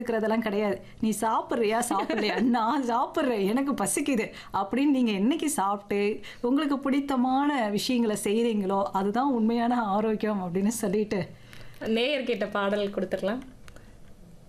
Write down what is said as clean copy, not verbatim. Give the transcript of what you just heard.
இருக்கிறதெல்லாம் கிடையாது. "நீ சாப்பிடுறியா? சாப்பிடலையா? நான் சாப்பிடுறேன். எனக்கு பசிக்குது." அப்படின்னு நீங்க என்னைக்கு சாப்பிட்டு, உங்களுக்கு பிடித்தமான விஷயங்கள செய்றீங்களோ, அதுதான் உண்மையான ஆரோக்கியம் அப்படின்னு சொல்லிட்டு நேயர் கேட்ட பாடல் குடுத்துறலாம்.